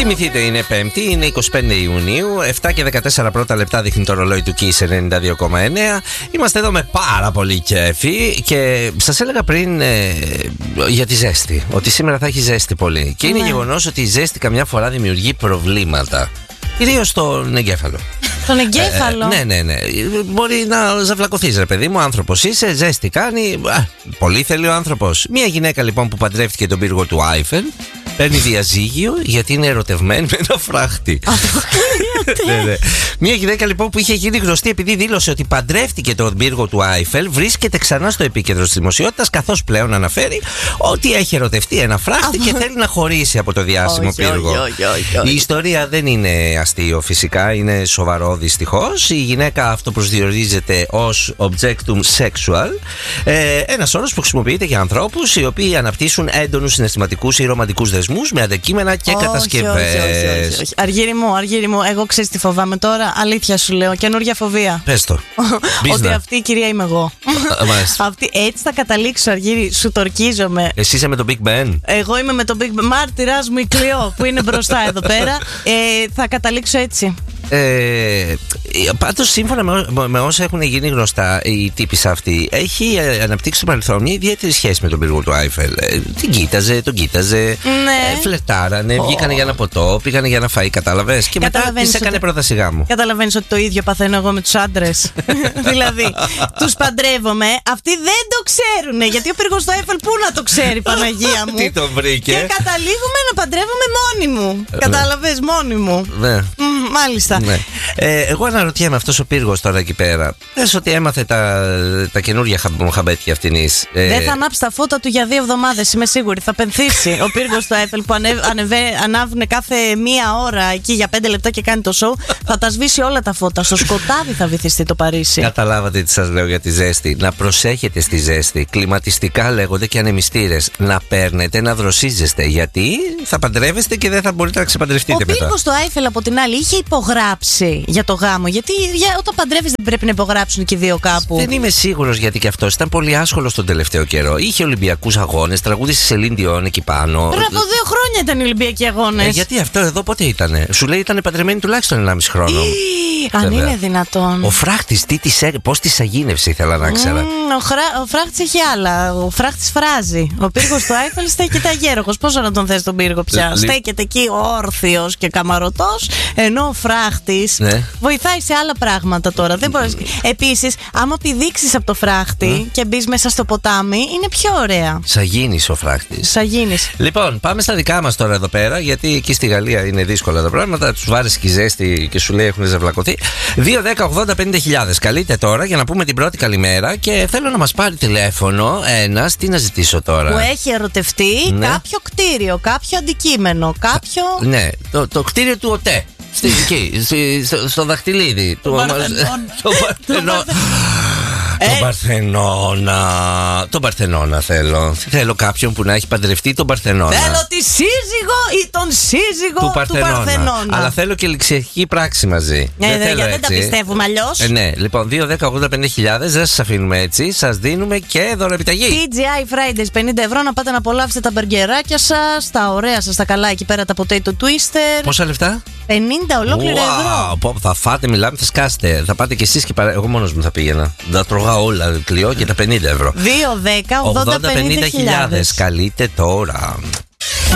Θυμηθείτε, είναι Πέμπτη, είναι 25 Ιουνίου, 7 και 14 πρώτα λεπτά δείχνει το ρολόι του Kiss 92,9. Είμαστε εδώ με πάρα πολύ κέφι και σας έλεγα πριν για τη ζέστη, ότι σήμερα θα έχει ζέστη πολύ. Και είναι γεγονός ότι η ζέστη καμιά φορά δημιουργεί προβλήματα. Κυρίως στον εγκέφαλο. Τον εγκέφαλο. Ναι. Μπορεί να ζαυλακωθείς, ρε παιδί μου. Άνθρωπος είσαι, ζέστη κάνει. Πολύ θέλει ο άνθρωπος. Μια γυναίκα λοιπόν που παντρεύτηκε τον πύργο του Άιφελ παίρνει διαζύγιο γιατί είναι ερωτευμένη με ένα φράχτη. Ναι. Μια γυναίκα λοιπόν που είχε γίνει γνωστή επειδή δήλωσε ότι παντρεύτηκε τον πύργο του Άιφελ βρίσκεται ξανά στο επίκεντρο της δημοσιότητας, καθώς πλέον αναφέρει ότι έχει ερωτευτεί ένα φράχτη και θέλει να χωρίσει από το διάσημο πύργο. Η ιστορία δεν είναι αστείο φυσικά, είναι σοβαρό δυστυχώς. Η γυναίκα αυτοπροσδιορίζεται ως objectum sexual, ένας όρος που χρησιμοποιείται για ανθρώπους οι οποίοι αναπτύσσουν έντονους συναισθηματικούς ή ρομαντικούς δεσμούς με αντικείμενα και κατασκευές. Όχι. Αργύρι μου, εγώ ξέρεις τι φοβάμαι τώρα. Αλήθεια σου λέω, καινούργια φοβία. Πες το. Ότι αυτή η κυρία είμαι εγώ. Αυτή, έτσι θα καταλήξω, Αργύρι, σου τορκίζομαι. Εσύ είσαι με τον Big Ben. Εγώ είμαι με τον Big Ben. Μάρτυρας μου η Κλειό που είναι μπροστά εδώ πέρα. Θα καταλήξω έτσι. Πάντως σύμφωνα με όσα έχουν γίνει γνωστά, η τύπισσα αυτή έχει αναπτύξει στο παρελθόν μια ιδιαίτερη σχέση με τον πύργο του Άιφελ. Τον κοίταζε, φλερτάρανε, βγήκανε για ένα ποτό, πήγανε για ένα φαΐ, κατάλαβες. Και μετά της έκανε πρόταση γάμου. Καταλαβαίνεις ότι το ίδιο παθαίνω εγώ με τους άντρες. Δηλαδή, τους παντρεύομαι, αυτοί δεν το ξέρουνε. Γιατί ο πύργος του Άιφελ πού να το ξέρει, Παναγία μου. Τι τον βρήκε. Και καταλήγουμε να παντρεύομαι μόνη μου. Κατάλαβες, μόνη μου. Μάλιστα. Ναι. Εγώ αναρωτιέμαι αυτός ο πύργος τώρα εκεί πέρα. Πες ότι έμαθε τα καινούργια χαμπέτια αυτινής. Δεν θα ανάψει τα φώτα του για 2 εβδομάδες, είμαι σίγουρη. Θα πενθήσει ο πύργος του Άιφελ που ανάβουν κάθε μία ώρα εκεί για 5 λεπτά και κάνει το σοου. Θα τα σβήσει όλα τα φώτα. Στο σκοτάδι θα βυθιστεί το Παρίσι. Καταλάβατε τι σας λέω για τη ζέστη. Να προσέχετε στη ζέστη. Κλιματιστικά λέγονται και ανεμιστήρες. Να παίρνετε, να δροσίζεστε. Γιατί θα παντρεύεστε και δεν θα μπορείτε να ξεπαντρευτείτε μετά. Ο πύργος του Άιφελ από την άλλη είχε υπογράψει για το γάμο. Γιατί όταν παντρεύεις δεν πρέπει να υπογράψουν και οι δύο κάπου. Δεν είμαι σίγουρος γιατί και αυτός ήταν πολύ άσχολος τον τελευταίο καιρό. Είχε Ολυμπιακούς αγώνες, τραγούδισε σε Celine Dion εκεί πάνω. Πριν από 2 χρόνια ήταν οι Ολυμπιακοί αγώνες. Γιατί αυτό εδώ πότε ήτανε. Σου λέει ήταν παντρεμένοι τουλάχιστον 1,5 χρόνο. Αν είναι δυνατόν. Ο φράχτης, πώς της αγίνευσε, ήθελα να ξέρω. Ο φράχτης έχει άλλα. Ο φράχτης φράζει. Ο πύργος του Άιφελ στέκεται αγέροχος. Πόσο να τον θες τον πύργο πια. Στέκεται εκεί όρθιος και καμαρωτός. Ενώ ο φράχτης βοηθάει σε άλλα πράγματα τώρα. Δεν μπορείς. Επίσης, άμα πηδήξεις από το φράχτη και μπεις μέσα στο ποτάμι, είναι πιο ωραία. Σαγίνης ο φράχτης. Σαγίνης. Λοιπόν, πάμε στα δικά μας τώρα εδώ πέρα, γιατί εκεί στη Γαλλία είναι δύσκολα τα πράγματα. Τους βάρες και η ζέστη και σου λέει έχουν ζευλακωθεί. 2-10-80-50 χιλιάδες. Καλείτε τώρα για να πούμε την πρώτη καλημέρα και θέλω να μας πάρει τηλέφωνο ένας. Τι να ζητήσω τώρα. Που έχει ερωτευτεί κάποιο κτίριο, κάποιο αντικείμενο, κάποιο. Ναι, το κτίριο του ΟΤΕ. Στο δαχτυλίδι του Τον Παρθενώνα θέλω. Θέλω κάποιον που να έχει παντρευτεί τον Παρθενώνα. Θέλω τη σύζυγο ή τον σύζυγο του Παρθενώνα. Αλλά θέλω και ληξιαρχική πράξη μαζί. Δεν τα πιστεύουμε αλλιώς. Ναι, λοιπόν, 2-10-80-50 χιλιάδες. Δεν σας αφήνουμε έτσι. Σας δίνουμε και δωρεπιταγή. TGI Fridays 50 ευρώ να πάτε να απολαύσετε τα μπεργκεράκια σας, τα ωραία σας, τα καλά εκεί πέρα, τα potato twister. Πόσα λεφτά? 50 ολόκληρα ευρώ. Θα φάτε, μιλάμε, θα σκάσετε. Θα πάτε κι εσείς και εγώ μόνος μου θα πήγαινα. Θα τρώγα όλα, Κλειό, και τα 50 ευρώ. 2-10-80-50 χιλιάδες. Καλείτε τώρα.